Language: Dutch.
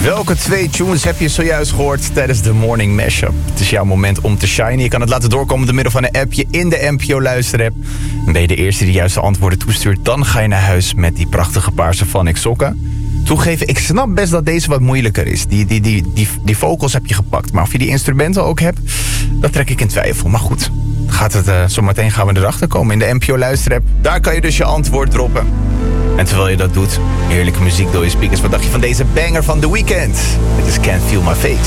Welke 2 tunes heb je zojuist gehoord tijdens de Morning Mashup? Het is jouw moment om te shinen. Je kan het laten doorkomen door middel van een appje in de NPO Luisterapp. En ben je de eerste die de juiste antwoorden toestuurt, dan ga je naar huis met die prachtige paarse Van sokken. Toegeven, ik snap best dat deze wat moeilijker is. Die vocals heb je gepakt. Maar of je die instrumenten ook hebt, dat trek ik in twijfel. Maar goed, zometeen gaan we erachter komen in de NPO Luisterapp. Daar kan je dus je antwoord droppen. En terwijl je dat doet, heerlijke muziek door je speakers. Wat dacht je van deze banger van The Weeknd? Het is Can't Feel My Face.